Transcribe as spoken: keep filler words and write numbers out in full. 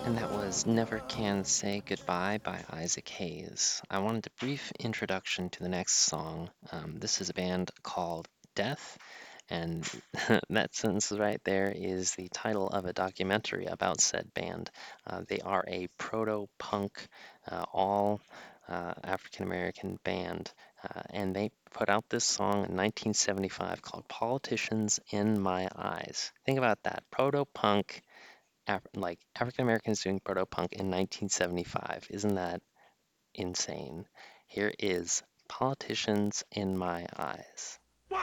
And that was Never Can Say Goodbye by Isaac Hayes. I wanted a brief introduction to the next song. Um, this is a band called Death, and that sentence right there is the title of a documentary about said band. Uh, they are a proto punk, uh, all uh, African American band, uh, and they put out this song in nineteen seventy-five called Politicians in My Eyes. Think about that proto punk Af- like African Americans doing proto punk in nineteen seventy-five. Isn't that insane? Here is Politicians in My Eyes.